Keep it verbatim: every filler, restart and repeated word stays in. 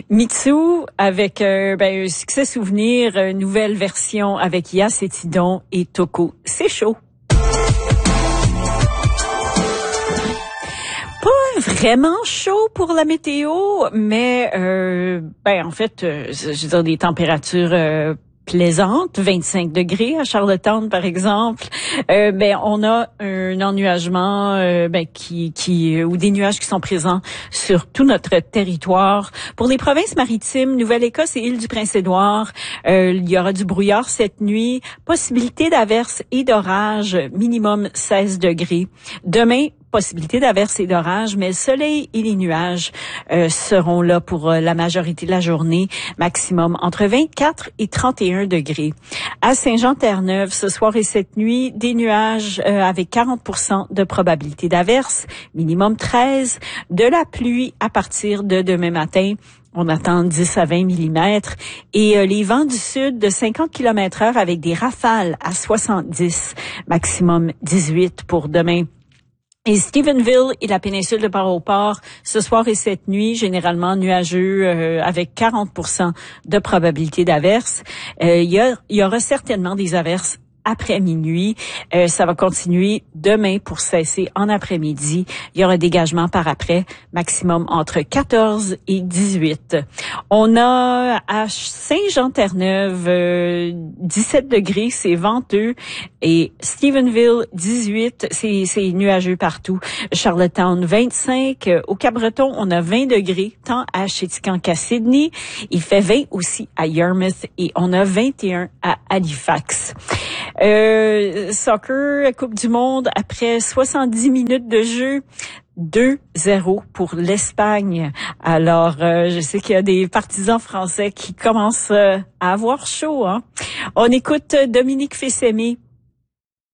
Mitsou avec euh, ben, un succès souvenir, une nouvelle version avec Yass et Tidon et Toko. C'est chaud. Pas vraiment chaud pour la météo, mais euh, ben en fait, euh, je veux dire des températures euh, plaisantes, vingt-cinq degrés à Charlottetown par exemple. Euh, ben on a un ennuagement euh, ben qui qui ou des nuages qui sont présents sur tout notre territoire. Pour les provinces maritimes, Nouvelle-Écosse et Île-du-Prince-Édouard, euh, il y aura du brouillard cette nuit, possibilité d'averses et d'orages, minimum seize degrés. Demain, possibilité d'averses et d'orages, mais le soleil et les nuages euh, seront là pour euh, la majorité de la journée, maximum entre vingt-quatre et trente et un degrés. À Saint-Jean-Terre-Neuve, ce soir et cette nuit, des nuages euh, avec quarante pour cent de probabilité d'averses, minimum treize, de la pluie à partir de demain matin. On attend dix à vingt millimètres et euh, les vents du sud de cinquante kilomètres heure avec des rafales à soixante-dix, maximum dix-huit pour demain. Et Stephenville et la péninsule de Port-au-Port, ce soir et cette nuit, généralement nuageux euh, avec quarante pour cent de probabilité d'averses. Euh, il y, a, il y aura certainement des averses après minuit. Euh, ça va continuer demain pour cesser en après-midi. Il y aura dégagement par après, maximum entre quatorze et dix-huit. On a à Saint-Jean-Terre-Neuve euh, dix-sept degrés, c'est venteux. Et Stephenville, dix-huit, c'est, c'est nuageux partout. Charlottetown, vingt-cinq. Au Cap-Breton, on a vingt degrés, tant à Chéticamp qu'à Sydney. Il fait vingt aussi à Yarmouth et on a vingt et un à Halifax. Euh, soccer, Coupe du Monde, après soixante-dix minutes de jeu, deux zéro pour l'Espagne. Alors, euh, je sais qu'il y a des partisans français qui commencent euh, à avoir chaud, hein. On écoute Dominique Fils-Aimé